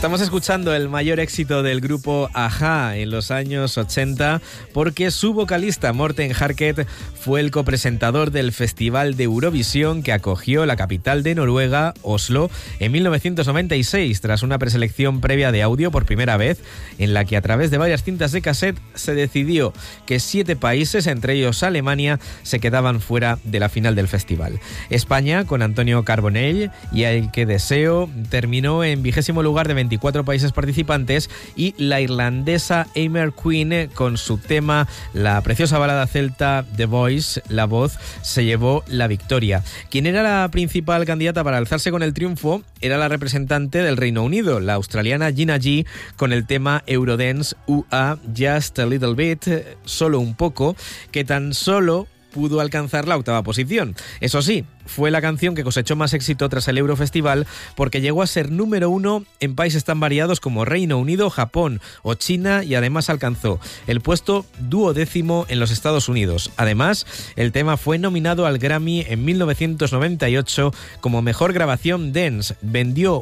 Estamos escuchando el mayor éxito del grupo A-ha en los años 80 porque su vocalista Morten Harket fue el copresentador del Festival de Eurovisión que acogió la capital de Noruega, Oslo, en 1996 tras una preselección previa de audio por primera vez en la que a través de varias cintas de cassette se decidió que 7 países, entre ellos Alemania, se quedaban fuera de la final del festival. España, con Antonio Carbonell y El que deseo, terminó en 20º lugar de 24 países participantes, y la irlandesa Emer Queen, con su tema, la preciosa balada celta The Voice, La Voz, se llevó la victoria. Quien era la principal candidata para alzarse con el triunfo era la representante del Reino Unido, la australiana Gina G, con el tema Eurodance UA Just a Little Bit, solo un poco, que tan solo pudo alcanzar la 8ª posición. Eso sí, fue la canción que cosechó más éxito tras el Eurofestival porque llegó a ser número 1 en países tan variados como Reino Unido, Japón o China, y además alcanzó el puesto 12º en los Estados Unidos. Además, el tema fue nominado al Grammy en 1998 como Mejor Grabación Dance. Vendió